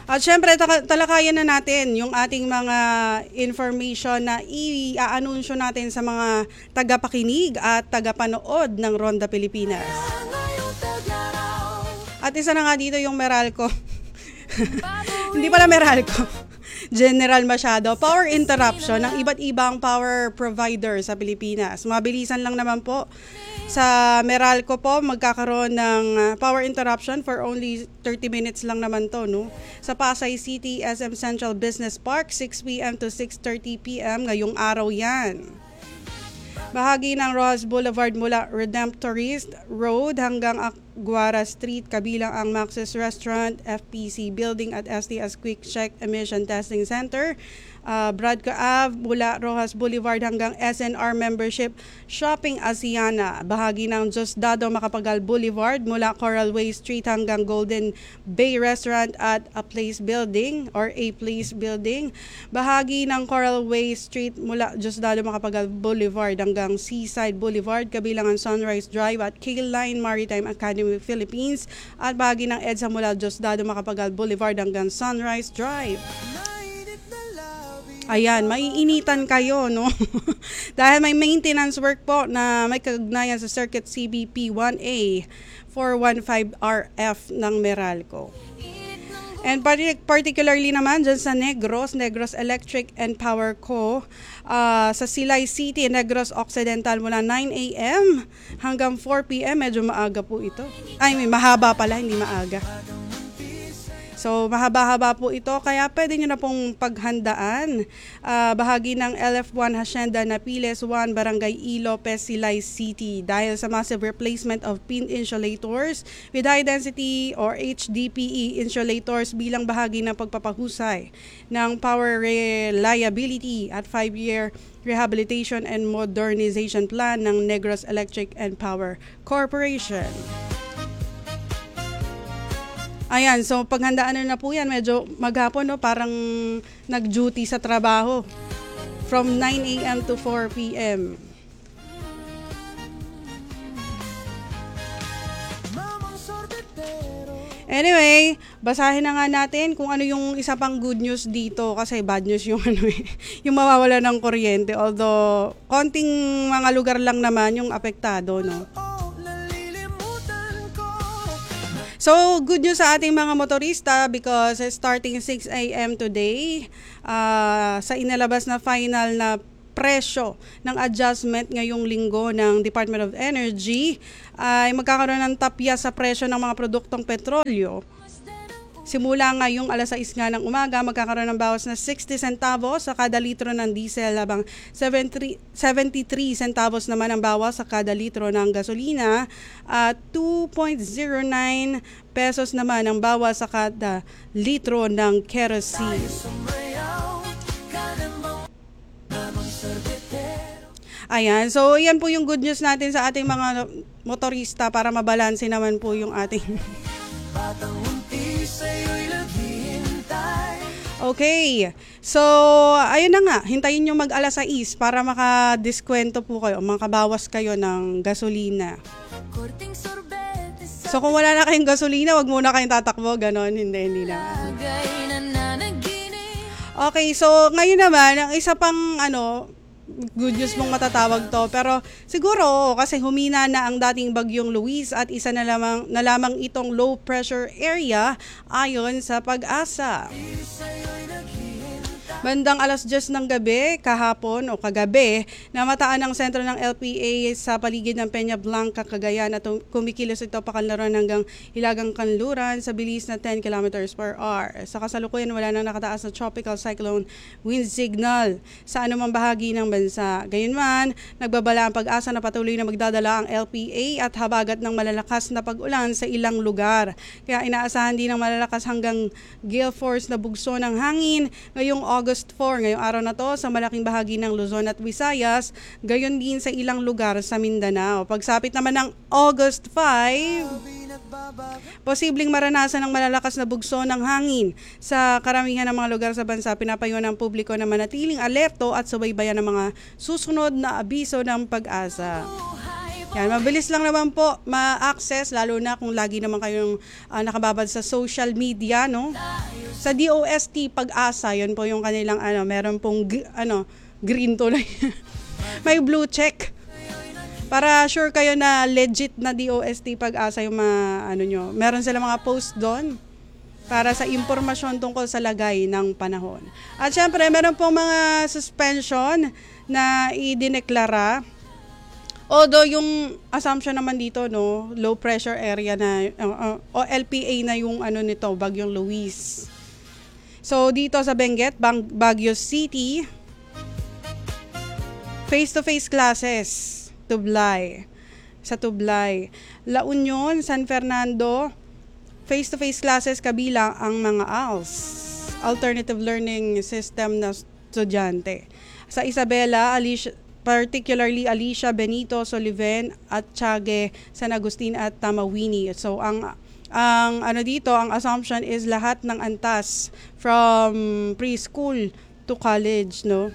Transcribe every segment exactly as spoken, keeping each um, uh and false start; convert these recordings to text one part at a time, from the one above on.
At syempre, taka- talakayan na natin yung ating mga information na i-aanunsyo natin sa mga tagapakinig at tagapanood ng Ronda Pilipinas. At isa na nga dito yung Meralco. Hindi pala Meralco. General masyado. Power interruption ng iba't ibang power provider sa Pilipinas. Mabilisan lang naman po. Sa Meralco po, magkakaroon ng uh, power interruption for only thirty minutes lang naman to, no? Sa Pasay City, S M Central Business Park, six p.m. to six thirty p.m. ngayong araw yan. Bahagi ng Rojas Boulevard mula Redemptorist Road hanggang Aguara Street, kabilang ang Max's Restaurant, F P C Building at S T S Quick Check Emission Testing Center. Uh, Bradco Ave mula Rojas Boulevard hanggang S N R Membership Shopping Asiana. Bahagi ng Diosdado Macapagal Boulevard mula Coral Way Street hanggang Golden Bay Restaurant at A Place Building or A Place Building. Bahagi ng Coral Way Street mula Diosdado Macapagal Boulevard hanggang Seaside Boulevard, kabilang ang Sunrise Drive at K-Line Maritime Academy Philippines. At bahagi ng EDSA mula Diosdado Macapagal Boulevard hanggang Sunrise Drive. Ayan, maiinitan kayo, no? Dahil may maintenance work po na may kagugnayan sa Circuit C B P one A four fifteen R F ng Meralco. And particularly naman dyan sa Negros, Negros Electric and Power Co. Uh, sa Silay City, Negros Occidental mula nine a.m. hanggang four p.m. Medyo maaga po ito. Ay, may mahaba pala, hindi maaga. So, mahaba-haba po ito, kaya pwede nyo na pong paghandaan. Uh, bahagi ng L F one Hacienda Napiles one, Barangay E. Lopez, Silay City. Dahil sa massive replacement of pin insulators with high density or H D P E insulators bilang bahagi ng pagpapahusay ng power reliability at five-year rehabilitation and modernization plan ng Negros Electric and Power Corporation. Ayan, so paghandaan na po yan, medyo maghapon, no? Parang nag-duty sa trabaho from nine a.m. to four p.m. Anyway, basahin na nga natin kung ano yung isa pang good news dito, kasi bad news yung ano eh, yung mawawala ng kuryente, although konting mga lugar lang naman yung apektado, no? So, good news sa ating mga motorista because starting six a.m. today, uh, sa inalabas na final na presyo ng adjustment ngayong linggo ng Department of Energy, ay magkakaroon ng tapya sa presyo ng mga produktong petrolyo. Simula ngayong alas sais nga ng umaga, magkakaroon ng bawas na sixty centavos sa kada litro ng diesel, habang seventy-three centavos naman ang bawas sa kada litro ng gasolina at two point zero nine pesos naman ang bawas sa kada litro ng kerosene. Ayan, so yan po yung good news natin sa ating mga motorista para mabalanse naman po yung ating okay, so ayun na nga, hintayin nyo mag alas sais para makadiskwento po kayo, makabawas kayo ng gasolina. So kung wala na kayong gasolina, wag muna kayong tatakbo, ganon, hindi, hindi na. Okay, so ngayon naman, ang isa pang ano, good news mong matatawag to, pero siguro kasi humina na ang dating bagyong Luis at isa na lamang, na lamang itong low pressure area ayon sa Pag-asa. Bandang alas diyes ng gabi, kahapon o kagabi, namataan ang sentro ng L P A sa paligid ng Peña Blanca, Cagayan at kumikilos ito pakanlaran hanggang Hilagang Kanluran sa bilis na ten kilometers per hour. Sa kasalukuyan, wala nang nakataas na tropical cyclone wind signal sa anumang bahagi ng bansa. Gayunman, nagbabala ang Pag-asa na patuloy na magdadala ang L P A at habagat ng malalakas na pag-ulan sa ilang lugar. Kaya inaasahan din ng malalakas hanggang gale force na bugso ng hangin ngayong August fourth, ngayong araw na to, sa malaking bahagi ng Luzon at Visayas, gayon din sa ilang lugar sa Mindanao. Pagsapit naman ng August fifth, posibleng maranasan ng malalakas na bugso ng hangin sa karamihan ng mga lugar sa bansa. Pinapayuhan ng publiko na manatiling alerto at subaybayan ng mga susunod na abiso ng Pag-asa. Yan, mabilis lang naman po ma-access, lalo na kung lagi naman kayong uh, nakababad sa social media, no? Sa D O S T Pag-asa, yun po yung kanilang ano, meron pong g- ano, green tuloy. May blue check. Para sure kayo na legit na D O S T Pag-asa yung mga ano nyo. Meron sila mga post doon para sa impormasyon tungkol sa lagay ng panahon. At syempre, meron pong mga suspension na idineklara. Although yung assumption naman dito, no, low pressure area na, uh, uh, o L P A na yung ano nito, Bagyong Luis. So dito sa Benguet, Bang- Baguio City, face-to-face classes, Tublay. Sa Tublay. La Union, San Fernando, face-to-face classes kabilang ang mga A L S, Alternative Learning System na estudyante. Sa Isabela, Alicia, particularly Alicia Benito, Soliven at Tiague, San Agustin at Tamawini. So ang ang ano dito, ang assumption is lahat ng antas from preschool to college, no?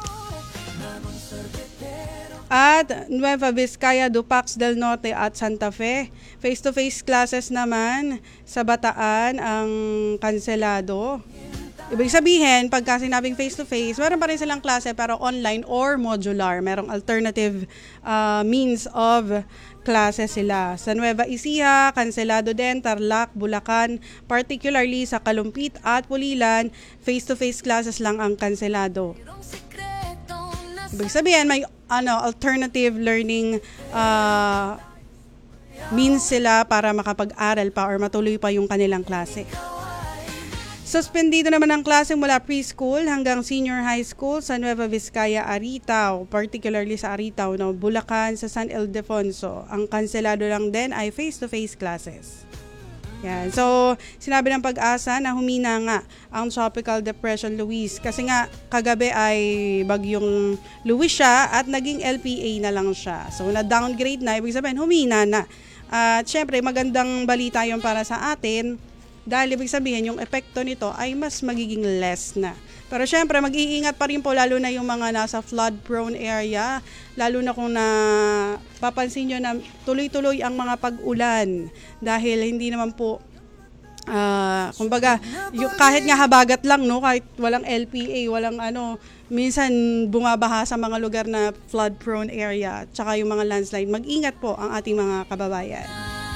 At Nueva Vizcaya, Dupax del Norte at Santa Fe, face-to-face classes naman sa Bataan ang kanselado. Ibig sabihin, pagka sinabing face-to-face, meron pa rin silang klase pero online or modular. Merong alternative uh, means of klase sila. Sa Nueva Ecija, kanselado din, Tarlac, Bulacan, particularly sa Kalumpit at Pulilan, face-to-face classes lang ang kanselado. Ibig sabihin, may ano, alternative learning uh, means sila para makapag-aral pa or matuloy pa yung kanilang klase. Suspendido naman ang klase mula preschool hanggang senior high school sa Nueva Vizcaya, Aritao, particularly sa Aritao, no, Bulacan, sa San Ildefonso. Ang kanselado lang din ay face-to-face classes. Yan. So, sinabi ng Pag-asa na humina nga ang Tropical Depression Luis kasi nga kagabi ay bagyong Luis siya at naging L P A na lang siya. So, na-downgrade na, ibig sabihin humina na. At uh, syempre, magandang balita yon para sa atin. Dahil ibig sabihin, yung epekto nito ay mas magiging less na. Pero syempre, mag-iingat pa rin po lalo na yung mga nasa flood-prone area. Lalo na kung na papansin nyo na tuloy-tuloy ang mga pag-ulan. Dahil hindi naman po, uh, kumbaga, yung, kahit nga habagat lang, no, kahit walang L P A, walang ano, minsan bumabaha sa mga lugar na flood-prone area. Tsaka yung mga landslide. Mag-ingat po ang ating mga kababayan.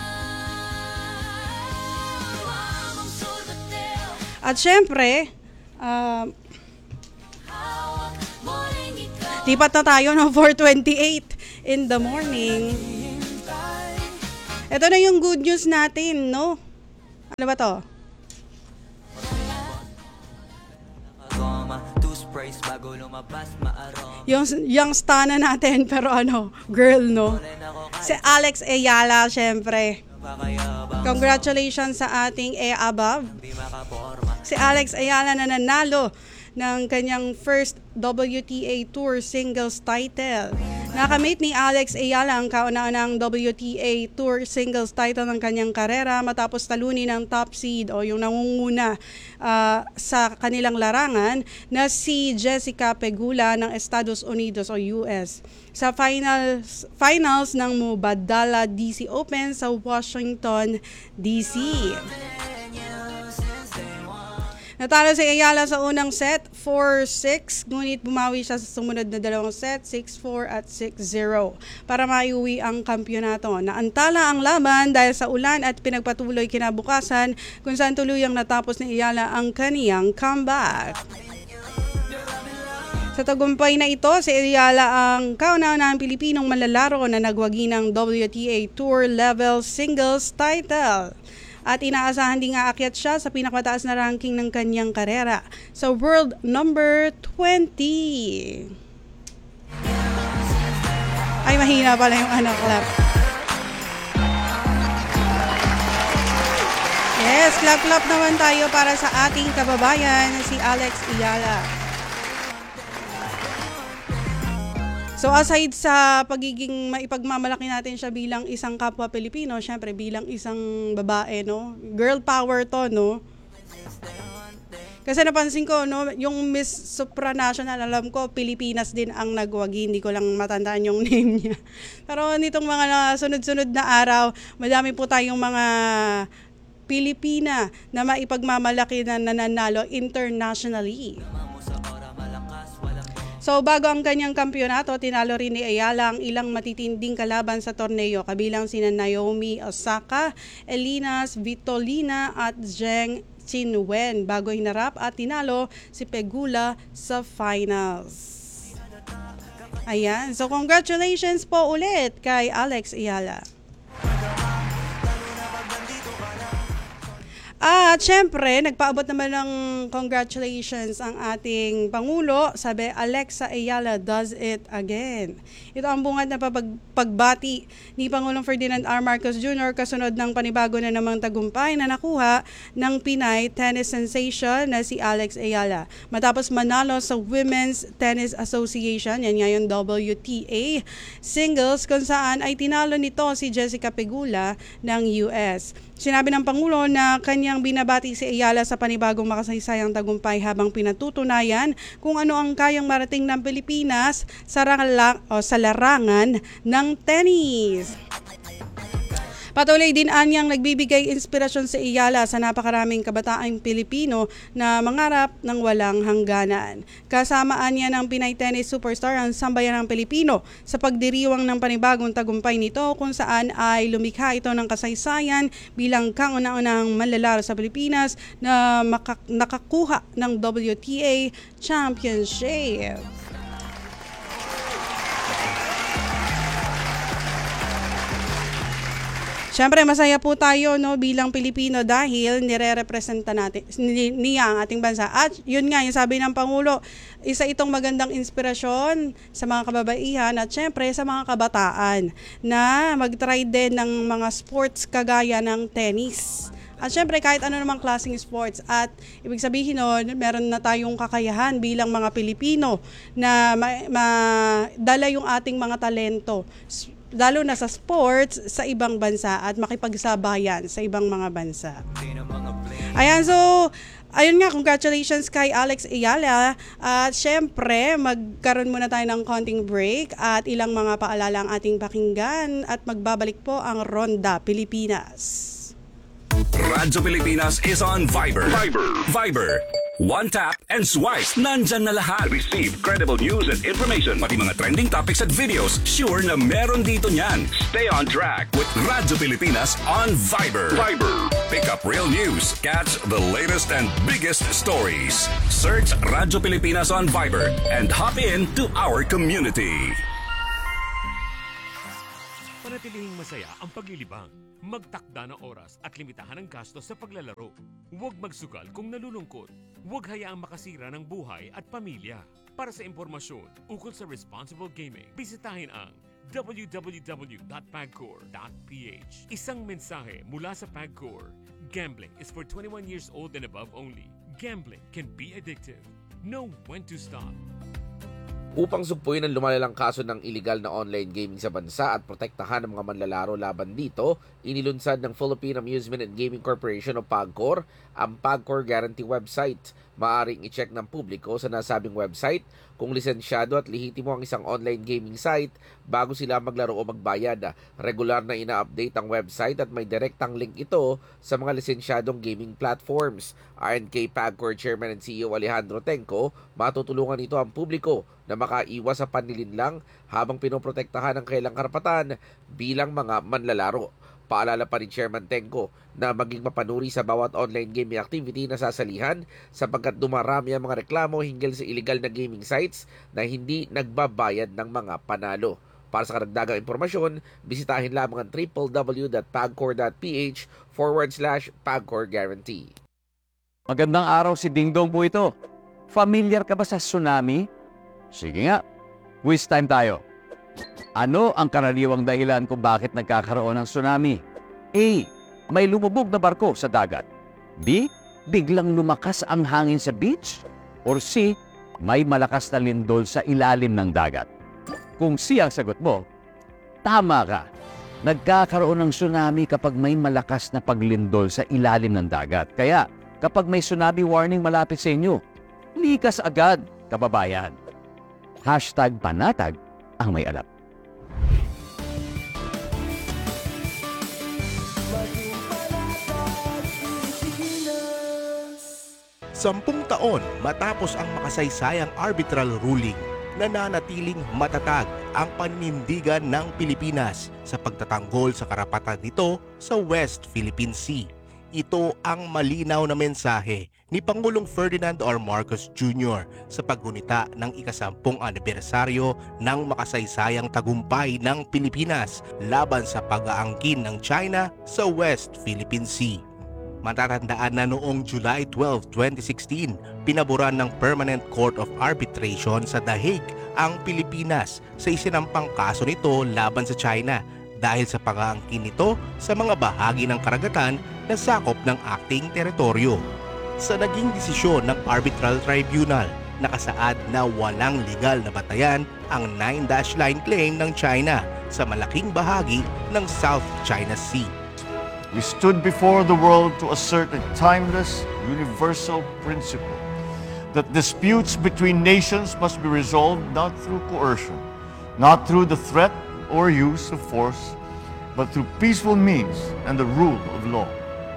At syempre, uh, lipat na tayo no, four twenty-eight in the morning. Ito na yung good news natin, no? Ano ba to? Yung, yung stana natin, pero ano, girl, no? Si Alex Ayala, syempre. Congratulations sa ating A above. Si Alex Ayala na nanalo ng kanyang first W T A Tour singles title. Nakamit ni Alex Ayala ang kauna-unahang W T A Tour singles title ng kanyang karera matapos talunin ng top seed o yung nangunguna uh, sa kanilang larangan na si Jessica Pegula ng Estados Unidos o U S sa finals finals ng Mubadala D C Open sa Washington, D C. Natalo si Ayala sa unang set, four six, ngunit bumawi siya sa sumunod na dalawang set, six four at six zero, para maiuwi ang kampyonato. Naantala ang laban dahil sa ulan at pinagpatuloy kinabukasan kung saan tuluyang natapos ni Ayala ang kaniyang comeback. Sa tagumpay na ito, si Ayala ang kauna-unahang Pilipinong manlalaro na nagwagi ng W T A Tour Level Singles title. At inaasahan din nga aakyat siya sa pinakamataas na ranking ng kanyang karera sa world number twenty. Ay, mahina pala yung ano, clap. Yes, clap-clap naman tayo para sa ating kababayan na si Alex Ayala. So aside sa pagiging maipagmamalaki natin siya bilang isang kapwa Pilipino, syempre bilang isang babae, no? Girl power to, no? Kasi napansin ko, no, yung Miss Supranational, alam ko, Pilipinas din ang nagwagi. Hindi ko lang matandaan yung name niya. Pero nitong mga sunod-sunod na araw, madami po tayong mga Pilipina na maipagmamalaki na nananalo internationally. So bago ang kanyang kampyonato, tinalo rin ni Ayala ang ilang matitinding kalaban sa torneo, kabilang sina Naomi Osaka, Elinas Vitolina at Zheng Qinwen, bago hinarap at tinalo si Pegula sa finals. Ayan, so congratulations po ulit kay Alex Ayala. At syempre, nagpaabot naman ng congratulations ang ating Pangulo. Sabi, Alexa Ayala does it again. Ito ang bungad na papag- pagbati ni Pangulong Ferdinand R. Marcos Junior kasunod ng panibago na namang tagumpay na nakuha ng Pinay tennis sensation na si Alex Ayala. Matapos manalo sa Women's Tennis Association, yan ngayon W T A, singles kung saan ay tinalo nito si Jessica Pegula ng U S. Sinabi ng Pangulo na kanyang binabati si Ayala sa panibagong makasaysayang tagumpay habang pinatutunayan kung ano ang kayang marating ng Pilipinas sa, rangla- o sa larangan ng tennis. Patuloy din anyang nagbibigay inspirasyon sa Ayala sa napakaraming kabataang Pilipino na mangarap ng walang hangganan. Kasamaan niya ng Pinay tennis superstar ang sambayan ng Pilipino sa pagdiriwang ng panibagong tagumpay nito kung saan ay lumikha ito ng kasaysayan bilang kauna-unahang manlalaro sa Pilipinas na makak- nakakuha ng W T A Championship. Siyempre, masaya po tayo, no, bilang Pilipino dahil nire-representa natin ni, niya ang ating bansa. At yun nga, yung sabi ng Pangulo, isa itong magandang inspirasyon sa mga kababaihan at siyempre sa mga kabataan na mag-try din ng mga sports kagaya ng tennis. At syempre kahit ano namang klaseng sports at ibig sabihin nun, meron na tayong kakayahan bilang mga Pilipino na ma- ma- dala yung ating mga talento, lalo na sa sports sa ibang bansa at makipagsabayan sa ibang mga bansa. Ayan, so ayun nga, congratulations kay Alex Ayala. At syempre, magkaroon muna tayo ng konting break at ilang mga paalala ang ating pakinggan at magbabalik po ang Ronda Pilipinas. Radyo Pilipinas is on Viber. Viber. Viber. One tap and swipe. Nandyan na lahat. Receive credible news and information. Pati mga trending topics at videos. Sure na meron dito niyan. Stay on track with Radyo Pilipinas on Viber. Viber. Pick up real news. Catch the latest and biggest stories. Search Radyo Pilipinas on Viber and hop in to our community. Panatilihing masaya ang paglilibang. Magtakda ng oras at limitahan ang gastos sa paglalaro. Huwag magsugal kung nalulungkot. Huwag hayaang makasira ng buhay at pamilya. Para sa impormasyon ukol sa responsible gaming, bisitahin ang w w w dot pagcor dot p h. Isang mensahe mula sa Pagcor. Gambling is for twenty-one years old and above only. Gambling can be addictive. Know when to stop. Upang sugpuin ang lumalalang kaso ng illegal na online gaming sa bansa at protektahan ang mga manlalaro laban dito, inilunsad ng Philippine Amusement and Gaming Corporation o PAGCOR ang PAGCOR Guarantee website. Maaring i-check ng publiko sa nasabing website kung lisensyado at lehitimo ang isang online gaming site bago sila maglaro o magbayad. Regular na ina-update ang website at may direktang link ito sa mga lisensyadong gaming platforms. Ayon kay PAGCOR Chairman and C E O Alejandro Tenco, matutulungan ito ang publiko na makaiwas sa panlilinlang habang pinoprotektahan ang kailang karapatan bilang mga manlalaro. Paalala pa ni Chairman Tenco na maging mapanuri sa bawat online gaming activity na sasalihan sapagkat dumarami ang mga reklamo hinggil sa illegal na gaming sites na hindi nagbabayad ng mga panalo. Para sa karagdagang impormasyon, bisitahin lamang ang w w w dot pagcor dot p h forward slash pagcor guarantee. Magandang araw, si Dingdong po ito. Familiar ka ba sa tsunami? Sige nga, quiz time tayo. Ano ang karaniwang dahilan kung bakit nagkakaroon ng tsunami? A. May lumubog na barko sa dagat. B. Biglang lumakas ang hangin sa beach. Or C. May malakas na lindol sa ilalim ng dagat. Kung C ang sagot mo, tama ka. Nagkakaroon ng tsunami kapag may malakas na paglindol sa ilalim ng dagat. Kaya, kapag may tsunami warning malapit sa inyo. Likas agad, kababayan. Hashtag panatag ang may alam. Sampung taon matapos ang makasaysayang arbitral ruling, nananatiling matatag ang paninindigan ng Pilipinas sa pagtatanggol sa karapatan nito sa West Philippine Sea. Ito ang malinaw na mensahe ni Pangulong Ferdinand R. Marcos Junior sa paggunita ng ikasampung anibersaryo ng makasaysayang tagumpay ng Pilipinas laban sa pag-aangkin ng China sa West Philippine Sea. Matatandaan na noong July twelfth, twenty sixteen, pinaboran ng Permanent Court of Arbitration sa The Hague ang Pilipinas sa isinampang kaso nito laban sa China dahil sa pag-aangkin nito sa mga bahagi ng karagatan na sakop ng acting teritoryo. Sa naging desisyon ng Arbitral Tribunal, nakasaad na walang legal na batayan ang nine dash line claim ng China sa malaking bahagi ng South China Sea. We stood before the world to assert a timeless, universal principle that disputes between nations must be resolved not through coercion, not through the threat or use of force, but through peaceful means and the rule of law.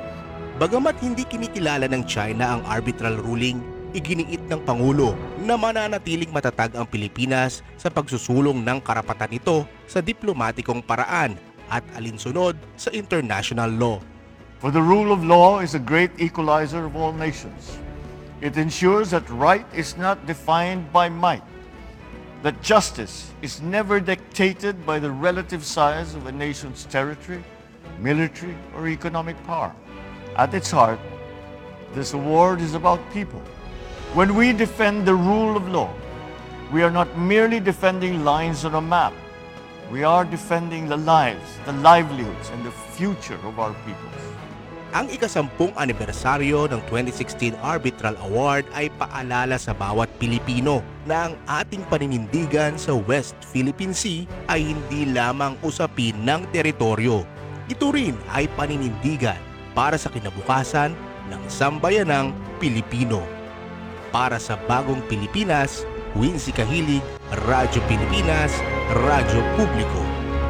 Bagamat hindi kinikilala ng China ang arbitral ruling, iginiit ng Pangulo na mananatiling matatag ang Pilipinas sa pagsusulong ng karapatan nito sa diplomatikong paraan at alinsunod sa international law. For the rule of law is a great equalizer of all nations. It ensures that right is not defined by might, that justice is never dictated by the relative size of a nation's territory, military, or economic power. At its heart, this award is about people. When we defend the rule of law, we are not merely defending lines on a map. We are defending the lives, the livelihoods, and the future of our peoples. Ang ikasampung anibersaryo ng twenty sixteen Arbitral Award ay paalala sa bawat Pilipino na ang ating paninindigan sa West Philippine Sea ay hindi lamang usapin ng teritoryo. Ito rin ay paninindigan para sa kinabukasan ng sambayanang Pilipino. Para sa Bagong Pilipinas, Wincy Kahilig, Radyo Pilipinas, Radyo Publiko.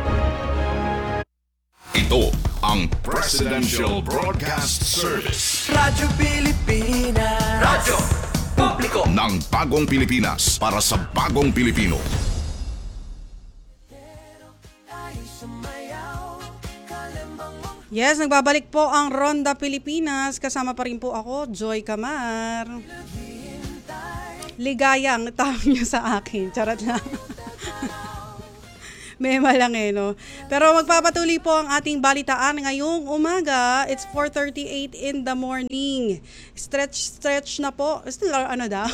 Ito ang Presidential Broadcast Service Radyo Pilipinas, Radyo Publiko ng Bagong Pilipinas para sa Bagong Pilipino. Yes, nagbabalik po ang Ronda Pilipinas. Kasama pa rin po ako, Joy Camar. Ligaya ang tawag niyo sa akin. Charot lang. Mema lang eh, no? Pero magpapatuloy po ang ating balitaan ngayong umaga. It's four thirty-eight in the morning. Stretch, stretch na po. Still, ano daw?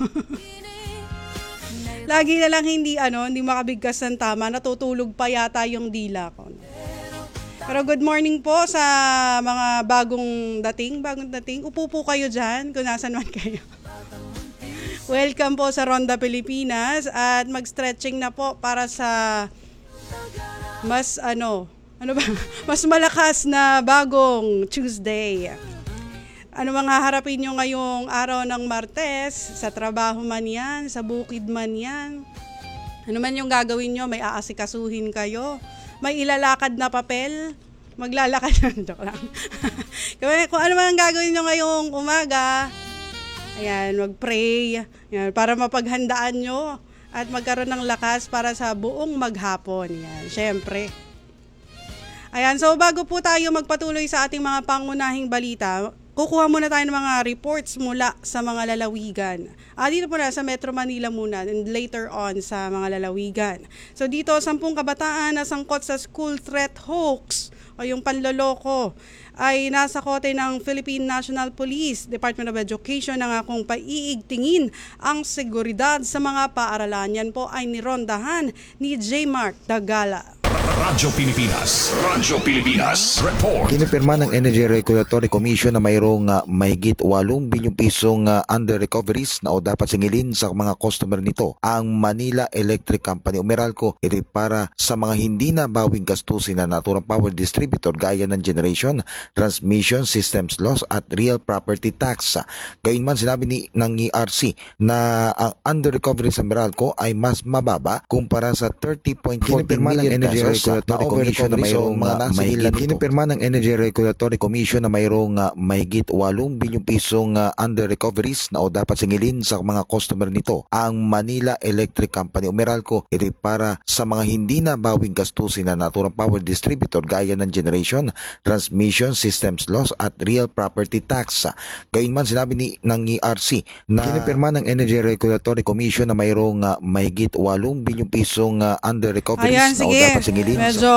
Lagi na lang hindi, ano, hindi makabigkas ng tama. Natutulog pa yata yung dila ko. Pero good morning po sa mga bagong dating. Bagong dating. Upo po kayo dyan kung nasan man kayo. Welcome po sa Ronda Pilipinas at mag-stretching na po para sa mas ano, ano ba? Mas malakas na bagong Tuesday. Ano mga harapin nyo ngayong araw ng Martes? Sa trabaho man yan, sa bukid man yan. Ano man yung gagawin nyo, may aasikasuhin kayo. May ilalakad na papel, maglalakad na. Joke lang. Kung ano man ang gagawin nyo ngayong umaga, ayan, mag-pray, ayan, para mapaghandaan nyo at magkaroon ng lakas para sa buong maghapon. Yan, syempre. Ayan, so bago po tayo magpatuloy sa ating mga pangunahing balita, kukuha muna tayo ng mga reports mula sa mga lalawigan. Ah, dito po na sa Metro Manila muna and later on sa mga lalawigan. So dito, sampung kabataan na sangkot sa school threat hoax o yung panloloko ay nasa kote ng Philippine National Police, Department of Education na nga kung paiigtingin ang seguridad sa mga paaralan. Yan po ay nirondahan ni J. Mark Dagala. Radyo Pilipinas. Radyo Pilipinas. Report. Kinipirma ng Energy Regulatory Commission na mayroong uh, mahigit walong bilyong pisong uh, under recoveries na o dapat singilin sa mga customer nito ang Manila Electric Company o Meralco, ito para sa mga hindi na bawing gastusin na naturang power distributor gaya ng generation, transmission, systems loss at real property tax. Gayunman sinabi ni ng E R C na ang under recovery sa Meralco ay mas mababa kumpara sa thirty point four million pesos na Commission na mayroong uh, mahigit kinipirma ng Energy Regulatory Commission na mayroong uh, mahigit walong bilyong pisong uh, under recoveries na o dapat singilin sa mga customer nito ang Manila Electric Company o Meralco, ito para sa mga hindi na bawing gastusin na naturang power distributor gaya ng generation, transmission, systems loss at real property tax. Gayunman sinabi ni ng E R C na kinipirma ng Energy Regulatory Commission na mayroong uh, mahigit walong bilyong pisong uh, under recoveries Ayan, na o sige. dapat singilin Medyo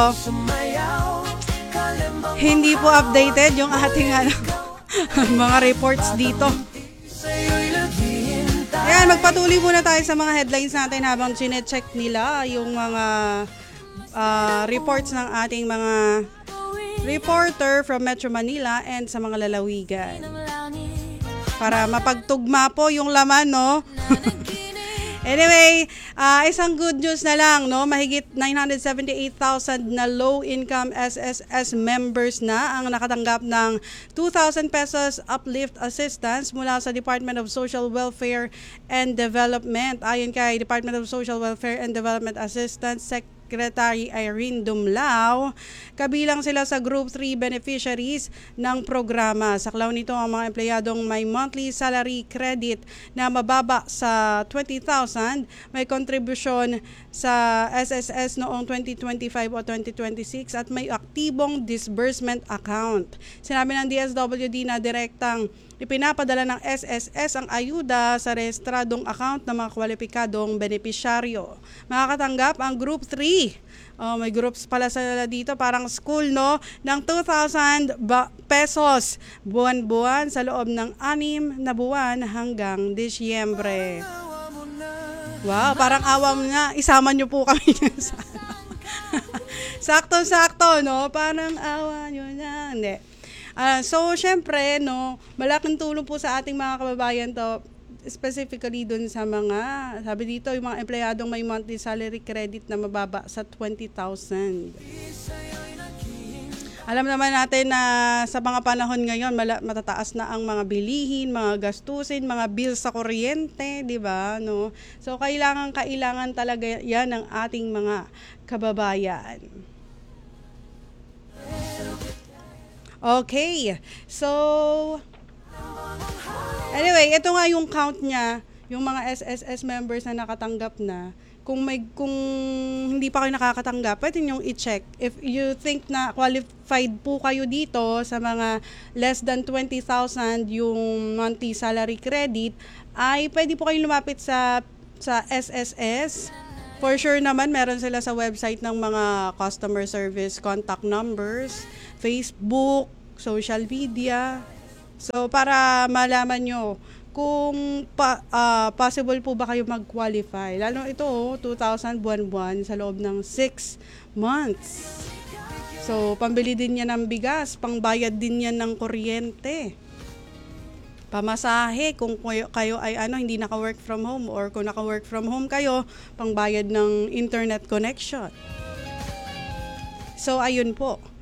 hindi po updated yung ating ano, mga reports dito. Ayan, magpatuloy muna tayo sa mga headlines natin habang chine-check nila yung mga uh, reports ng ating mga reporter from Metro Manila and sa mga lalawigan. Para mapagtugma po yung laman, no? Anyway, uh, isang good news na lang, no? Mahigit nine hundred seventy-eight thousand na low-income S S S members na ang nakatanggap ng two thousand pesos uplift assistance mula sa Department of Social Welfare and Development. Ayon kay Department of Social Welfare and Development Assistance Secretary Irene Dumlao, kabilang sila sa Group three beneficiaries ng programa. Saklaw nito ang mga empleyadong may monthly salary credit na mababa sa twenty thousand, may kontribusyon sa S S S noong twenty twenty-five o twenty twenty-six at may aktibong disbursement account. Sinabi ng D S W D na direktang ipinapadala ng S S S ang ayuda sa rehistradong account ng mga kwalipikadong benepisyaryo. Makakatanggap ang Group three. Oh, may groups pala sila dito, parang school, no? Ng two thousand ba- pesos buwan-buwan sa loob ng anim na buwan hanggang Disyembre. Wow, parang awam nga. Isama nyo po kami sa ano. Sakto-sakto, no? Parang awa nyo na. Hindi. Uh, so, syempre, no, malaking tulong po sa ating mga kababayan to, specifically dun sa mga, sabi dito, yung mga empleyadong may monthly salary credit na mababa sa twenty thousand. Alam naman natin na sa mga panahon ngayon, mala- matataas na ang mga bilihin, mga gastusin, mga bills sa kuryente, di ba? No? So, kailangan, kailangan talaga yan ng ating mga kababayan. Okay, so anyway, ito nga yung count niya, yung mga S S S members na nakatanggap na. Kung may kung hindi pa kayo nakakatanggap, pwede niyo i-check. If you think na qualified po kayo dito sa mga less than twenty thousand yung monthly salary credit, ay pwede po kayong lumapit sa sa S S S. For sure naman, meron sila sa website ng mga customer service contact numbers, Facebook, social media. So, para malaman nyo kung pa, uh, possible po ba kayo mag-qualify. Lalo ito, oh, two thousand buwan-buwan sa loob ng six months. So, pambili din yan ng bigas, pangbayad din yan ng kuryente. Pamasahe kung kayo, kayo ay ano hindi naka-work from home, or kung naka-work from home kayo, pangbayad ng internet connection. So ayun po.